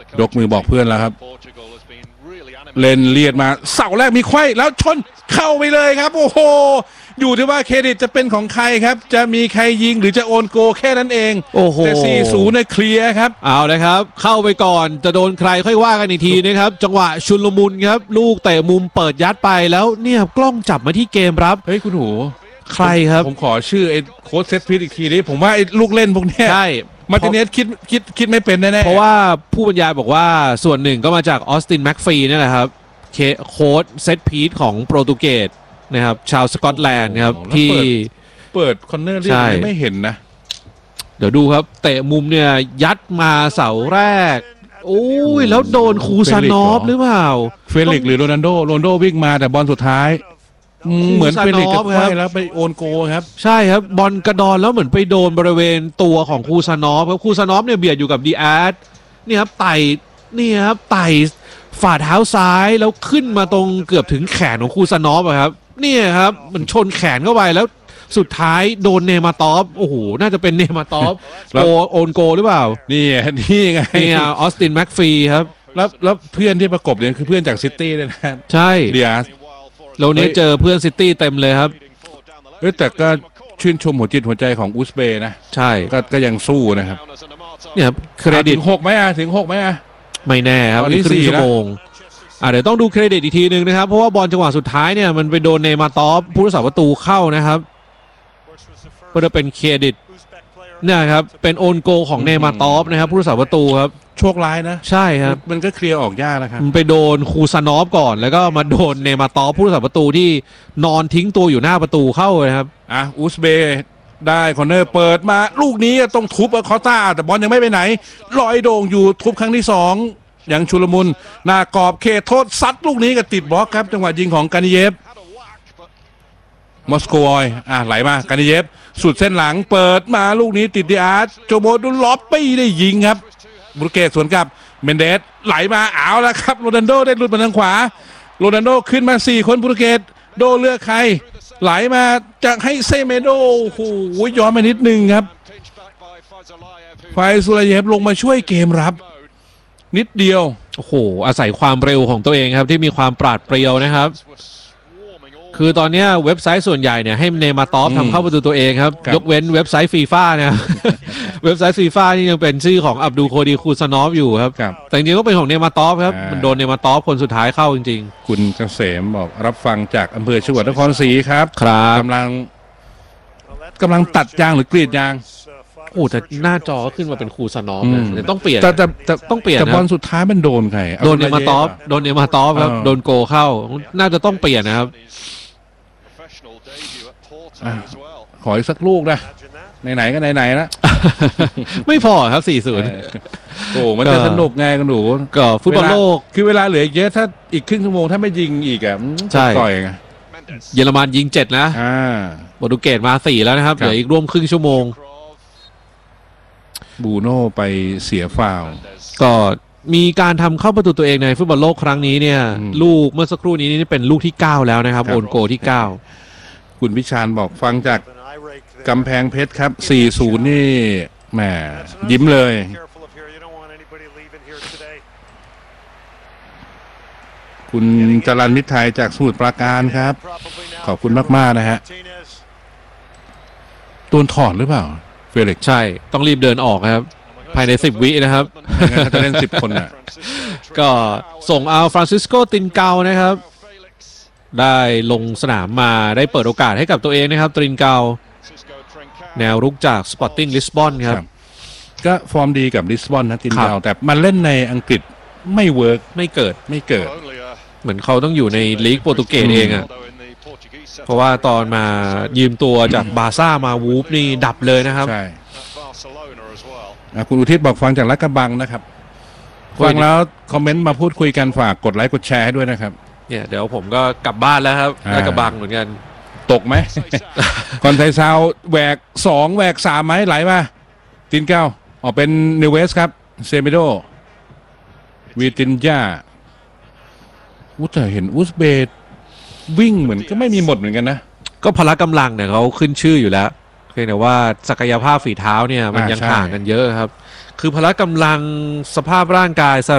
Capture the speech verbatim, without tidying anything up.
ยกมือบอกเพื่อนแล้วครับเล่นเลียดมาเสาแรกมีไขว้แล้วชนเข้าไปเลยครับโอ้โหอยู่ที่ว่าเครดิตจะเป็นของใครครับจะมีใครยิงหรือจะโอนโกแค่นั้นเองโอ้โหแต่ สี่ศูนย์ เนี่ยเคลียร์ครับเอาเลยครับเข้าไปก่อนจะโดนใครค่อยว่ากันอีกทีนะครับจังหวะชุลมุนครับลูกเตะมุมเปิดยัดไปแล้วเนี่ยกล้องจับมาที่เกมรับเฮ้ยคุณหูใครครับผมขอชื่อไอ้โค้ชเซตพีทอีกทีนี้ผมว่าไอ้ลูกเล่นพวกเนี้ยใช่มาร์ติเนสคิดคิดคิดไม่เป็นแน่ๆเพราะว่าผู้บรรยายบอกว่าส่วนหนึ่งก็มาจากออสตินแม็กฟีนี่แหละครับโค้ชเซตพีทของโปรตุเกสนะครับชาวสกอตแลนด์ครับที่เปิดคอนเนอร์เรียกไม่เห็นนะเดี๋ยวดูครับเตะมุมเนี่ยยัดมาเสาแรกโอ้ยแล้วโดนคูซานอฟหรือเปล่าเฟลิกหรือโรนัลโดโรนัลโดวิ่งมาแต่บอลสุดท้ายเหมือนเฟลิกกับไขว้แล้วไปโอนโกครับใช่ครับบอลกระดอนแล้วเหมือนไปโดนบริเวณตัวของคูซานอฟครับคูซานอฟเนี่ยเบียดอยู่กับดีอาร์ตนี่ครับไต่นี่ครับไต่ฝ่าเท้าซ้ายแล้วขึ้นมาตรงเกือบถึงแขนของคูซานอฟครับนี่ครับมันชนแขนเข้าไปแล้วสุดท้ายโดนเนมาตอฟโอ้โหน่าจะเป็นเนมาตอฟโกโอนโกหรือเปล่านี่นี่ไงนี่ออสตินแม็กฟีครับแล้วแล้วเพื่อนที่ประกบเนี่ยคือเพื่อนจากซิตี้เลยนะใช่เดียสเราเนี้ยเจอเพื่อนซิตี้เต็มเลยครับเฮ้ยแต่ก็ชื่นชมหัวจิตหัวใจของอุซเบย์นะใช่ก็ก็ยังสู้นะครับเนี่ยครับเครดิตถึงหกไหมอ่ะถึงหกไหมอ่ะไม่แน่ครับนี่สี่ชั่วโมงอ่ะเดี๋ยวต้องดูเครดิตอีกทีนึงนะครับเพราะว่าบอลจังหวะสุดท้ายเนี่ยมันไปโดนเนมาตอฟผู้รักษาประตูเข้านะครับเพื่อเป็นเครดิตเนี่ยครับเป็นโอนโกของเนมาตอฟนะครับผู้รักษาประตูครับโชคร้ายนะใช่ครับมันก็เคลียร์ออกยากนะครับมันไปโดนคูซานอฟก่อนแล้วก็มาโดนเนมาตอฟผู้รักษาประตูที่นอนทิ้งตัวอยู่หน้าประตูเข้าเลยครับอ่ะอุซเบย์ได้คอนเนอร์เปิดมาลูกนี้ต้องทุบอะคอต้าแต่บอลยังไม่ไปไหนลอยโด่งอยู่ทุบครั้งที่สองอย่างชุลมุนหน้ากรอบเขตโทษซัดลูกนี้กับติดบล็อกครับจังหวะยิงของกานิเยฟมอสโกอยอ่ะไหลมากานิเยฟสุดเส้นหลังเปิดมาลูกนี้ติดดิอาร์ตโจโมดุลล็อบปี้ได้ยิงครับบุรเกตสวนกับเมนเดสไหลมาเอาแล้วครับโรนัลโดได้หลุดมาทางขวาโรนัลโดขึ้นมาสี่คนบุรเกตโดเลือกใครไหลมาจะให้เซเมโดโอ้โหย้อนมานิดนึงครับไฟซูลาเยฟลงมาช่วยเกมรับนิดเดียวโอ้โหอาศัยความเร็วของตัวเองครับที่มีความปราดเปรียวนะครับคือตอนนี้เว็บไซต์ส่วนใหญ่เนี่ยให้เนมาตอฟทำเข้าประตูตัวเองครับยกเว้นเว็บไซต์ฟีฟ่าเนี่ยเว็บไซต์ฟีฟ่านี่ยังเป็นชื่อของอับดุลโคดีคูซานอฟอยู่ครับแต่จริงๆก็เป็นของเนมาตอฟครับมันโดนเนมาตอฟคนสุดท้ายเข้าจริงๆคุณเกษมบอกรับฟังจากอำเภอจังหวัดนครศรีครับครับกำลังกำลังตัดยางหรือกรีดยางโอ้แต่หน้าจอขึ้นมาเป็นคูซานอฟเลยต้องเปลี่ยนแต่แต่ต้องเปลี่ยนแต่บอลสุดท้ายมันโดนใครโดนเนมาตอฟโดนเนมาตอฟครับโดนโกเข้าน่าจะต้องเปลี่ยนนะครับขออีกสักลูกนะไหนๆก็ไหนๆนะไม่พอครับสี่ศูนย์โอ้มันจะสนุกไงกันหนูก็ฟุตบอลโลกคือเวลาเหลือเยอะถ้าอีกครึ่งชั่วโมงถ้าไม่ยิงอีกอ่ะต่อยไงเยอรมันยิงเจ็ดนะโปรตุเกสมาสี่แล้วนะครับเหลืออีกร่วมครึ่งชั่วโมงบูโน่ไปเสียฟาวล์ก็มีการทำเข้าประตูตัวเองในฟุตบอลโลกครั้งนี้เนี่ยลูกเมื่อสักครู่นี้นี่เป็นลูกที่เก้าแล้วนะครับโอนโกที่เก้าคุณวิชาญบอกฟังจากกำแพงเพชรครับสี่ศูนย์นี่แหมยิ้มเลยคุณจรัญมิตรไทยจากสมุทรปราการครับขอบคุณมากๆนะฮะตัวถอดหรือเปล่าเฟลิกใช่ต้องรีบเดินออกครับภายในสิบวินะครับจะเล่นสิบคนน่ะก็ส่งเอาฟรานซิสโกตินเกานะครับได้ลงสนามมาได้เปิดโอกาสให้กับตัวเองนะครับตรินเกาแนวรุกจากสปอร์ติ้งลิสบอนครับก็ฟอร์มดีกับลิสบอนนะตรินเกาแต่มันเล่นในอังกฤษไม่เวิร์กไม่เกิดไม่เกิดเหมือนเขาต้องอยู่ในลีกโปรตุเกสเองอ่ะเพราะว่าตอนมายืมตัวจากบาร์ซ่ามาวูฟนี่ดับเลยนะครับใช่คุณอุทิศบอกฟังจากลาดกระบังนะครับฟังแล้วคอมเมนต์มาพูดคุยกันฝากกดไลค์กดแชร์ให้ด้วยนะครับเนี่ยเดี๋ยวผมก็กลับบ้านแล้วครับลาดกระบังเหมือนกันตกไหมคอนไทซาวแหวกสองแหวกสามไหมไหลมาตินเก้าออกเป็นนิวเวสครับเซเมโดวีตินญ่าอุตเห็นอุซเบย์วิ่งเหมือนก็ไม่มีหมดเหมือนกันนะก็พละกำลังเนี่ยเขาขึ้นชื่ออยู่แล้วเพียงแต่ว่าศักยภาพฝีเท้าเนี่ยมันยังห่างกันเยอะครับคือพละกำลังสภาพร่างกาย